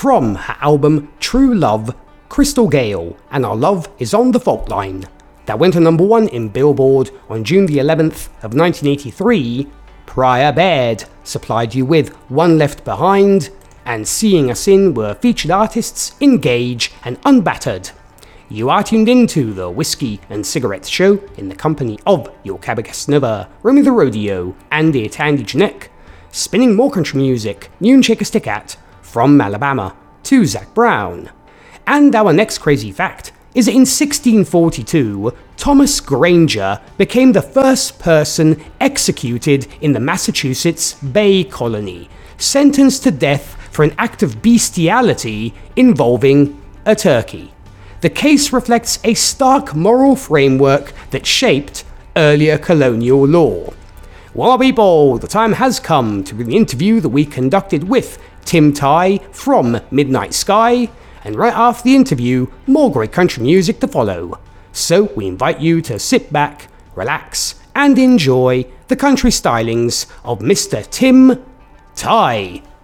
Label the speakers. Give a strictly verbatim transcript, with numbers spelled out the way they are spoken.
Speaker 1: from her album True Love, Crystal Gale and Our Love Is on the Fault Line, that went to number one in Billboard on June the eleventh of nineteen eighty-three. Prior Baird supplied you with One Left Behind, and Seeing Us In were featured artists Engage and Unbattered. You are tuned into the Whiskey and Cigarettes Show in the company of your Cabocast Nova, Romy the Rodeo, and it Andy Janek, spinning more country music, Noon Shake a Stick At, from Alabama to Zac Brown. And our next crazy fact is that in sixteen forty-two, Thomas Granger became the first person executed in the Massachusetts Bay Colony, sentenced to death for an act of bestiality involving a turkey. The case reflects a stark moral framework that shaped earlier colonial law. Well, people, the time has come to the interview that we conducted with Tim Tighe from Midnight Sky, and right after the interview, more great country music to follow. So we invite you to sit back, relax, and enjoy the country stylings of Mister Tim Tighe.